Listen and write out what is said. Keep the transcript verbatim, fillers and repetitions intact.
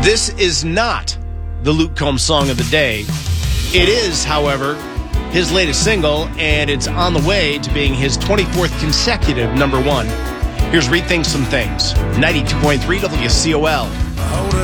This is not the Luke Combs song of the day. It is, however, his latest single, and it's on the way to being his twenty-fourth consecutive number one. Here's Rethink Some Things, ninety-two point three W C O L.